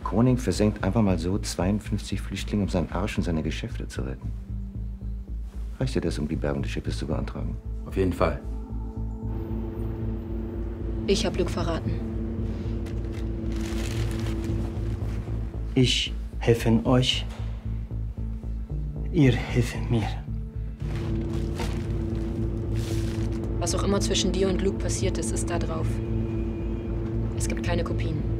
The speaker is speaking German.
Groning versenkt einfach mal so 52 Flüchtlinge, um seinen Arsch und seine Geschäfte zu retten. Reicht dir das, um die Bergung des Schiffes zu beantragen? Auf jeden Fall. Ich habe Luke verraten. Ich helfe euch. Ihr helft mir. Was auch immer zwischen dir und Luke passiert ist, ist da drauf. Es gibt keine Kopien.